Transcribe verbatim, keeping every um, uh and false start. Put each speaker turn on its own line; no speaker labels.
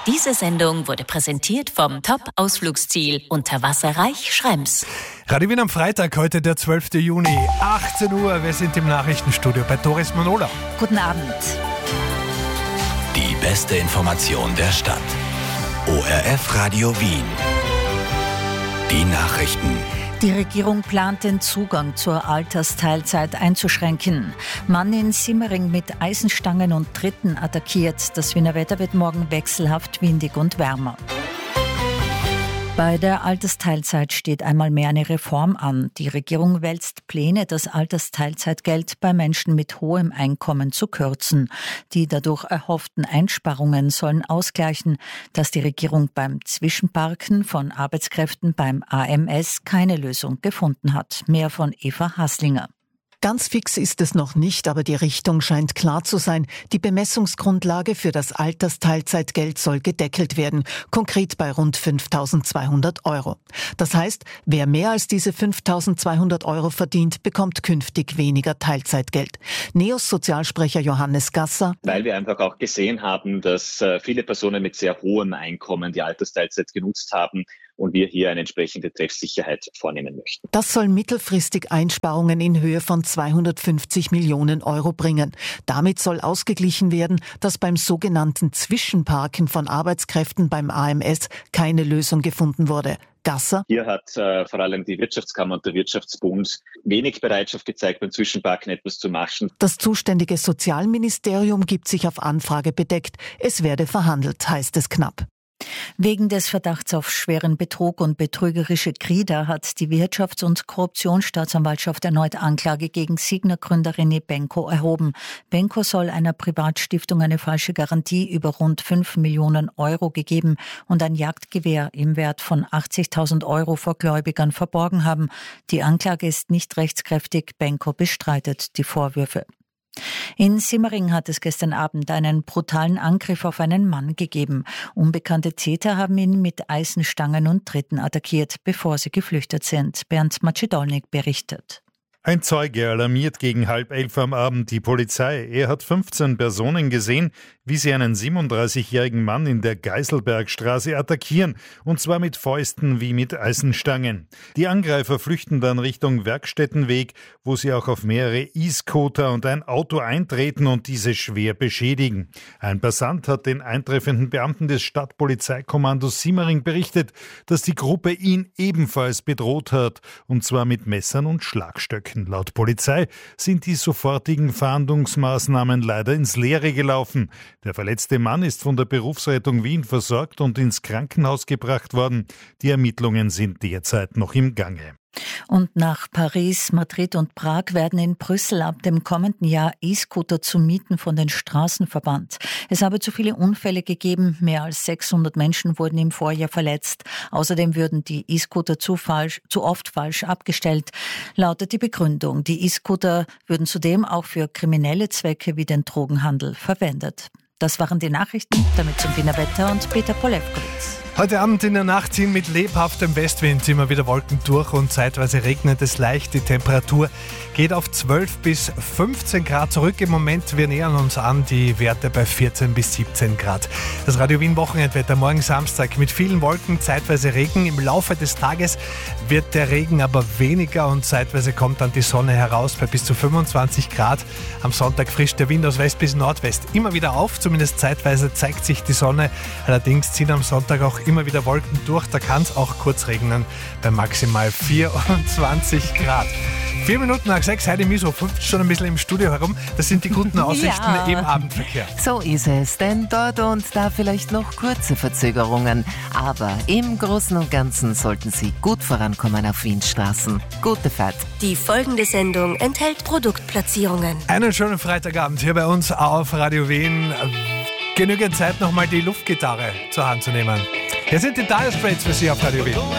Diese Sendung wurde präsentiert vom Top-Ausflugsziel Unterwasserreich Schrems.
Radio Wien am Freitag, heute der zwölfte Juni, achtzehn Uhr. Wir sind im Nachrichtenstudio bei Doris Manola.
Guten Abend.
Die beste Information der Stadt. O R F Radio Wien. Die Nachrichten.
Die Regierung plant, den Zugang zur Altersteilzeit einzuschränken. Mann in Simmering mit Eisenstangen und Tritten attackiert. Das Wiener Wetter wird morgen wechselhaft windig und wärmer. Bei der Altersteilzeit steht einmal mehr eine Reform an. Die Regierung wälzt Pläne, das Altersteilzeitgeld bei Menschen mit hohem Einkommen zu kürzen. Die dadurch erhofften Einsparungen sollen ausgleichen, dass die Regierung beim Zwischenparken von Arbeitskräften beim A M S keine Lösung gefunden hat. Mehr von Eva Haslinger.
Ganz fix ist es noch nicht, aber die Richtung scheint klar zu sein. Die Bemessungsgrundlage für das Altersteilzeitgeld soll gedeckelt werden, konkret bei rund fünftausendzweihundert Euro. Das heißt, wer mehr als diese fünftausendzweihundert Euro verdient, bekommt künftig weniger Teilzeitgeld. Neos Sozialsprecher Johannes Gasser.
Weil wir einfach auch gesehen haben, dass viele Personen mit sehr hohem Einkommen die Altersteilzeit genutzt haben und wir hier eine entsprechende Treffsicherheit vornehmen möchten.
Das soll mittelfristig Einsparungen in Höhe von zweihundertfünfzig Millionen Euro bringen. Damit soll ausgeglichen werden, dass beim sogenannten Zwischenparken von Arbeitskräften beim A M S keine Lösung gefunden wurde. Gasser.
Hier hat äh, vor allem die Wirtschaftskammer und der Wirtschaftsbund wenig Bereitschaft gezeigt, beim Zwischenparken etwas zu machen.
Das zuständige Sozialministerium gibt sich auf Anfrage bedeckt. Es werde verhandelt, heißt es knapp.
Wegen des Verdachts auf schweren Betrug und betrügerische Krieger hat die Wirtschafts- und Korruptionsstaatsanwaltschaft erneut Anklage gegen Signa-Gründer René Benko erhoben. Benko soll einer Privatstiftung eine falsche Garantie über rund fünf Millionen Euro gegeben und ein Jagdgewehr im Wert von achtzigtausend Euro vor Gläubigern verborgen haben. Die Anklage ist nicht rechtskräftig. Benko bestreitet die Vorwürfe. In Simmering hat es gestern Abend einen brutalen Angriff auf einen Mann gegeben. Unbekannte Täter haben ihn mit Eisenstangen und Tritten attackiert, bevor sie geflüchtet sind. Bernd Macedolnik berichtet.
Ein Zeuge alarmiert gegen halb elf am Abend die Polizei. Er hat fünfzehn Personen gesehen, wie sie einen siebenunddreißigjährigen Mann in der Geiselbergstraße attackieren, und zwar mit Fäusten wie mit Eisenstangen. Die Angreifer flüchten dann Richtung Werkstättenweg, wo sie auch auf mehrere E-Scooter und ein Auto eintreten und diese schwer beschädigen. Ein Passant hat den eintreffenden Beamten des Stadtpolizeikommandos Simmering berichtet, dass die Gruppe ihn ebenfalls bedroht hat, und zwar mit Messern und Schlagstöcken. Laut Polizei sind die sofortigen Fahndungsmaßnahmen leider ins Leere gelaufen. Der verletzte Mann ist von der Berufsrettung Wien versorgt und ins Krankenhaus gebracht worden. Die Ermittlungen sind derzeit noch im Gange.
Und nach Paris, Madrid und Prag werden in Brüssel ab dem kommenden Jahr E-Scooter zu mieten von den Straßen verbannt. Es habe zu viele Unfälle gegeben, mehr als sechshundert Menschen wurden im Vorjahr verletzt. Außerdem würden die E-Scooter zu, falsch, zu oft falsch abgestellt, lautet die Begründung. Die E-Scooter würden zudem auch für kriminelle Zwecke wie den Drogenhandel verwendet. Das waren die Nachrichten, damit zum Wiener Wetter und Peter Polewkowitz.
Heute Abend in der Nacht ziehen mit lebhaftem Westwind immer wieder Wolken durch und zeitweise regnet es leicht. Die Temperatur geht auf zwölf bis fünfzehn Grad zurück. Im Moment, wir nähern uns an die Werte bei vierzehn bis siebzehn Grad. Das Radio Wien Wochenendwetter morgen Samstag mit vielen Wolken, zeitweise Regen. Im Laufe des Tages wird der Regen aber weniger und zeitweise kommt dann die Sonne heraus bei bis zu fünfundzwanzig Grad. Am Sonntag frischt der Wind aus West bis Nordwest immer wieder auf. Zumindest zeitweise zeigt sich die Sonne. Allerdings ziehen am Sonntag auch immer wieder Wolken durch, da kann es auch kurz regnen bei maximal vierundzwanzig Grad. Vier Minuten nach sechs, Heidi Miso fünft schon ein bisschen im Studio herum. Das sind die guten Aussichten ja. Im Abendverkehr.
So ist es, denn dort und da vielleicht noch kurze Verzögerungen. Aber im Großen und Ganzen sollten Sie gut vorankommen auf Wiens Straßen. Gute Fahrt.
Die folgende Sendung enthält Produktplatzierungen.
Einen schönen Freitagabend hier bei uns auf Radio Wien. Genügend Zeit, nochmal die Luftgitarre zur Hand zu nehmen. Hier sind die Dire Straits für Sie auf Radio Wien.